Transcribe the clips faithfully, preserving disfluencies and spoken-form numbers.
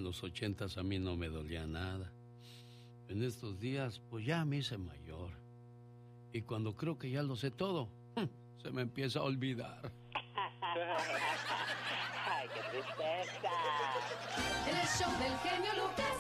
en los ochentas a mí no me dolía nada. En estos días, pues ya me hice mayor. Y cuando creo que ya lo sé todo, se me empieza a olvidar. ¡Ay, qué tristeza! En el show del genio Lucas.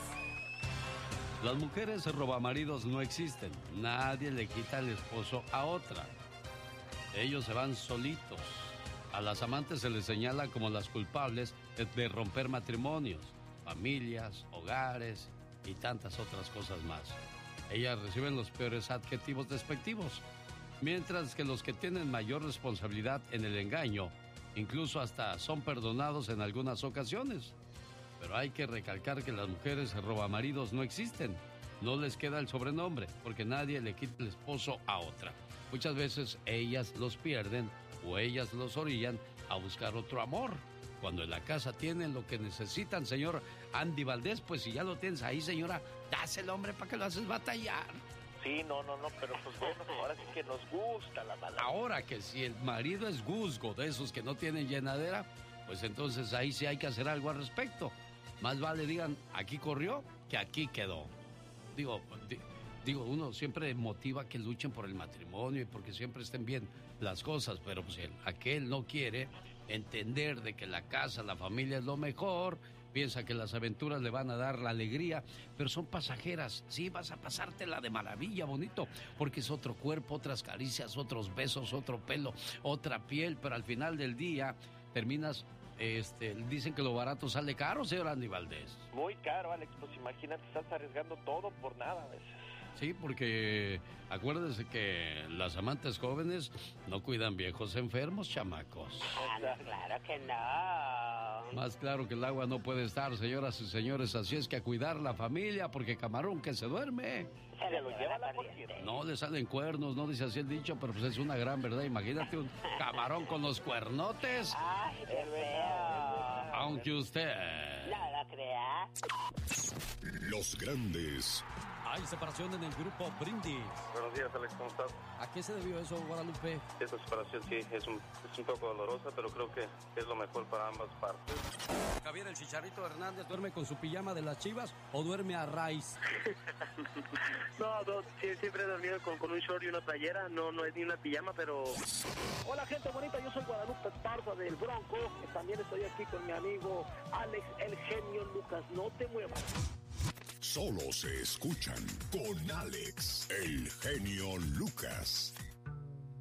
Las mujeres robamaridos no existen. Nadie le quita el esposo a otra. Ellos se van solitos. A las amantes se les señala como las culpables de romper matrimonios, familias, hogares y tantas otras cosas más. Ellas reciben los peores adjetivos despectivos, mientras que los que tienen mayor responsabilidad en el engaño, incluso hasta son perdonados en algunas ocasiones. Pero hay que recalcar que las mujeres robamaridos no existen. No les queda el sobrenombre, porque nadie le quita el esposo a otra. Muchas veces ellas los pierden o ellas los orillan a buscar otro amor. Cuando en la casa tienen lo que necesitan, señor Andy Valdés, pues si ya lo tienes ahí, señora, dáselo, hombre, ¿para qué lo haces batallar? Sí, no, no, no, pero pues bueno, ahora sí que nos gusta la mala. Ahora que si el marido es guzgo, de esos que no tienen llenadera, pues entonces ahí sí hay que hacer algo al respecto. Más vale digan, aquí corrió, que aquí quedó. Digo, di, digo, uno siempre motiva que luchen por el matrimonio y porque siempre estén bien las cosas, pero pues el, aquel no quiere entender de que la casa, la familia es lo mejor, piensa que las aventuras le van a dar la alegría, pero son pasajeras. Sí, vas a pasártela de maravilla, bonito, porque es otro cuerpo, otras caricias, otros besos, otro pelo, otra piel, pero al final del día terminas... Este, dicen que lo barato sale caro, señor Andy Valdés. Muy caro, Alex, pues imagínate, estás arriesgando todo por nada a veces. Sí, porque acuérdese que las amantes jóvenes no cuidan viejos enfermos, chamacos. Ah, no, claro que no. Más claro que el agua no puede estar, señoras y señores, así es que a cuidar la familia, porque camarón que se duerme. Se lo lleva la corriente. No le salen cuernos, no dice así el dicho, pero pues es una gran verdad. Imagínate un camarón con los cuernotes. Ay, qué feo. Aunque usted... No lo crea. Los grandes. Hay separación en el grupo Brindis. Buenos días, Alex, ¿cómo estás? ¿A qué se debió eso, Guadalupe? Esta separación sí es un, es un poco dolorosa, pero creo que es lo mejor para ambas partes. Javier el Chicharito Hernández, ¿duerme con su pijama de las Chivas o duerme a raíz? no, no, siempre he dormido con, con un short y una playera, no, no es ni una pijama, pero... Hola, gente bonita, yo soy Guadalupe Esparza del Bronco, también estoy aquí con mi amigo Alex, el genio Lucas, no te muevas. Solo se escuchan con Alex, el genio Lucas.